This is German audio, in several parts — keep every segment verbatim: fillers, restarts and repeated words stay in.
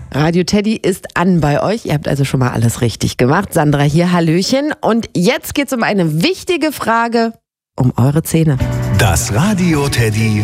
Radio Teddy ist an bei euch. Ihr habt also schon mal alles richtig gemacht. Sandra hier, hallöchen. Und jetzt geht's um eine wichtige Frage, um eure Zähne. Das Radio Teddy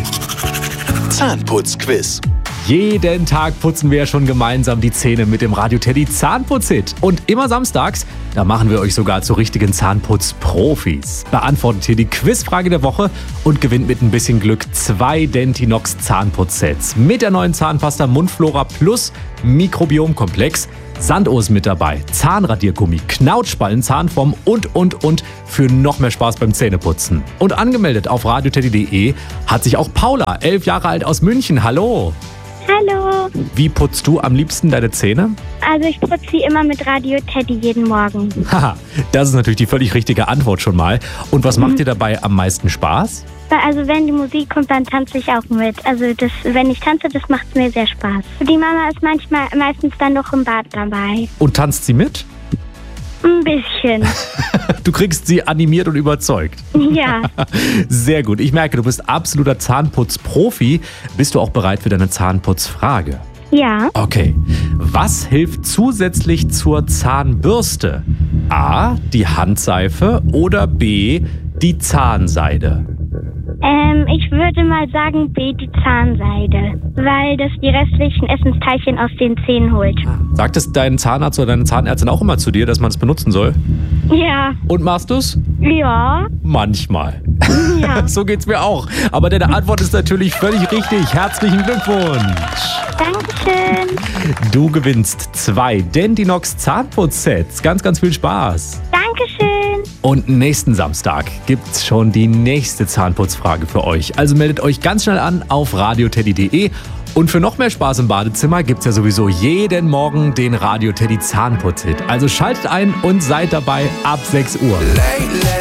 Zahnputzquiz. Jeden Tag putzen wir ja schon gemeinsam die Zähne mit dem Radio Teddy Zahnputz-Hit. Und immer samstags, da machen wir euch sogar zu richtigen Zahnputzprofis. Beantwortet hier die Quizfrage der Woche und gewinnt mit ein bisschen Glück zwei Dentinox Zahnputzsets. Mit der neuen Zahnpasta Mundflora Plus Mikrobiomkomplex. Sandohr ist mit dabei, Zahnradiergummi, Knautschballen, Zahnform und, und, und für noch mehr Spaß beim Zähneputzen. Und angemeldet auf radioteddy punkt de hat sich auch Paula, elf Jahre alt aus München. Hallo! Hallo. Wie putzt du am liebsten deine Zähne? Also ich putze sie immer mit Radio Teddy jeden Morgen. Haha, das ist natürlich die völlig richtige Antwort schon mal. Und was macht dir dabei am meisten Spaß? Also wenn die Musik kommt, dann tanze ich auch mit. Also das, wenn ich tanze, das macht mir sehr Spaß. Die Mama ist manchmal meistens dann noch im Bad dabei. Und tanzt sie mit? Ein bisschen. Du kriegst sie animiert und überzeugt. Ja. Sehr gut. Ich merke, du bist absoluter Zahnputzprofi. Bist du auch bereit für deine Zahnputzfrage? Ja. Okay. Was hilft zusätzlich zur Zahnbürste? A, die Handseife oder B, die Zahnseide? Ähm, ich würde mal sagen B, die Zahnseide, weil das die restlichen Essensteilchen aus den Zähnen holt. Sagt es dein Zahnarzt oder deine Zahnärztin auch immer zu dir, dass man es benutzen soll? Ja. Und machst du es? Ja. Manchmal. Ja. So geht's mir auch. Aber deine Antwort ist natürlich völlig richtig. Herzlichen Glückwunsch. Dankeschön. Du gewinnst zwei Dentinox Zahnputzsets. Ganz, ganz viel Spaß. Dankeschön. Und nächsten Samstag gibt's schon die nächste Zahnputzfrage für euch. Also meldet euch ganz schnell an auf radioteddy punkt de. Und für noch mehr Spaß im Badezimmer gibt's ja sowieso jeden Morgen den Radio Teddy Zahnputz-Hit. Also schaltet ein und seid dabei ab sechs Uhr.